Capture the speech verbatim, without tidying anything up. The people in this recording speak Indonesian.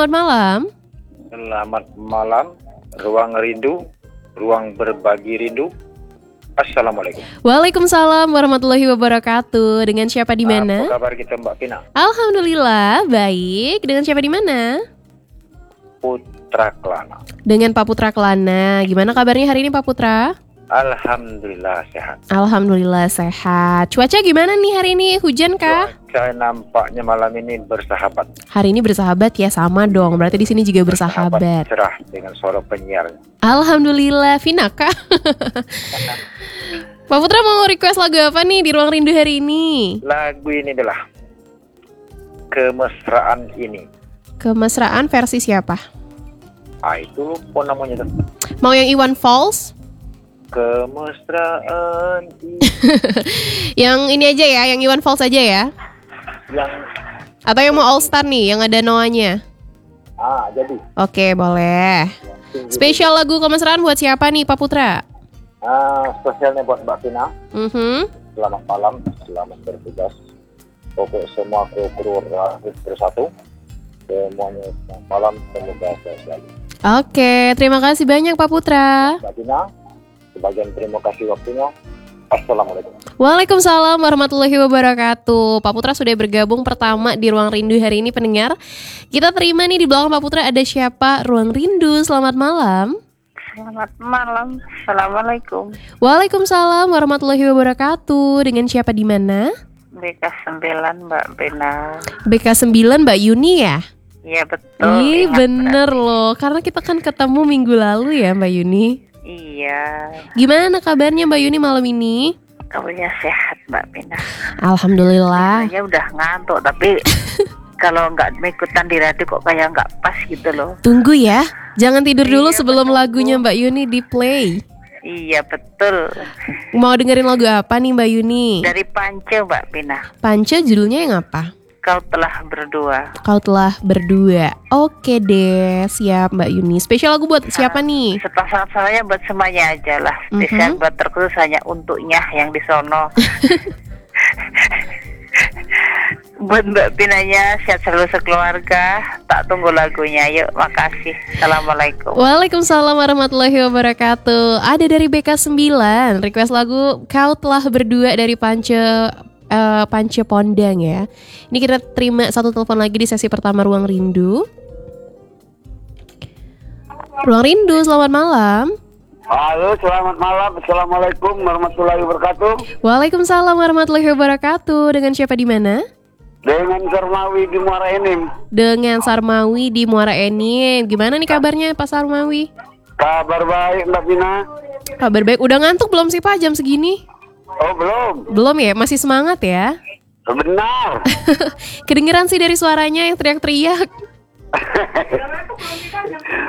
selamat malam. Selamat malam, ruang rindu, ruang berbagi rindu. Assalamualaikum. Waalaikumsalam warahmatullahi wabarakatuh. Dengan siapa di mana? Apa kabar kita, Mbak Pina? Alhamdulillah baik. Dengan siapa di mana? Putra Kelana. Dengan Pak Putra Kelana. Gimana kabarnya hari ini Pak Putra? Alhamdulillah sehat. Alhamdulillah sehat. Cuaca gimana nih hari ini? Hujan kah? Cuaca nampaknya malam ini bersahabat. Hari ini bersahabat ya, sama dong. Berarti di sini juga bersahabat. Cerah dengan suara penyiar. Alhamdulillah. Vina kah? Pak Putra mau request lagu apa nih di Ruang Rindu hari ini? Lagu ini adalah Kemesraan Ini. Kemesraan versi siapa? Ah, itu apa namanya tuh? Mau yang Iwan Fals? Kemesraan ini. Yang ini aja ya, yang Iwan Fals aja ya? Yang Atau yang mau All Star nih, yang ada Noahnya? Ah, jadi Oke, boleh. Spesial lagu kemesraan buat siapa nih Pak Putra? Ah, spesialnya buat Mbak Pina. Mhm. Selamat malam, selamat bertugas. Pokok semua kru-kru Radit Bersatu. Semuanya selamat malam, semoga sehat selalu. Oke, terima kasih banyak Pak Putra. Mbak Pina, sebagian terima kasih waktunya. Assalamualaikum. Waalaikumsalam warahmatullahi wabarakatuh. Pak Putra sudah bergabung pertama di Ruang Rindu hari ini pendengar. Kita terima nih di belakang Pak Putra ada siapa? Ruang Rindu, selamat malam. Selamat malam. Assalamualaikum. Waalaikumsalam warahmatullahi wabarakatuh. Dengan siapa di mana? B K sembilan Mbak Bena. B K sembilan Mbak Yuni ya? Iya betul. Ih ingat bener berarti. loh, karena kita kan ketemu minggu lalu ya Mbak Yuni. Iya. Gimana kabarnya Mbak Yuni malam ini? Kabarnya sehat Mbak Bena. Alhamdulillah. Saya udah ngantuk tapi kalau nggak ikutan di radio kok kayak nggak pas gitu loh. Tunggu ya, jangan tidur dulu Iya, sebelum menunggu. lagunya Mbak Yuni di play. Iya betul. Mau dengerin lagu apa nih Mbak Yuni? Dari Pance Mbak Bena. Panca judulnya yang apa? Kau telah berdua. Kau telah berdua. Oke deh, siap Mbak Yuni. Spesial lagu buat siapa nih? Sepasang saya buat semuanya aja lah. Mhm. Spesial buat terkhusus hanya untuknya yang di sono. Buat Mbak Pinanya sehat selalu sekeluarga. Tak tunggu lagunya. Yuk, makasih. Assalamualaikum. Waalaikumsalam warahmatullahi wabarakatuh. Ada dari B K sembilan request lagu Kau Telah Berdua dari Pance uh, Pance Pondang ya. Ini kita terima satu telepon lagi di sesi pertama Ruang Rindu. Ruang Rindu, selamat malam. Halo, selamat malam. Assalamualaikum warahmatullahi wabarakatuh. Waalaikumsalam warahmatullahi wabarakatuh. Dengan siapa di mana? Dengan Sarmawi di Muara Enim. Dengan Sarmawi di Muara Enim. Gimana nih kabarnya Pak Sarmawi? Kabar baik Mbak Pina. Kabar baik. Udah ngantuk belum sih Pak jam segini? Oh belum. Belum ya? Masih semangat ya? Benar. Kedengeran sih dari suaranya yang teriak-teriak.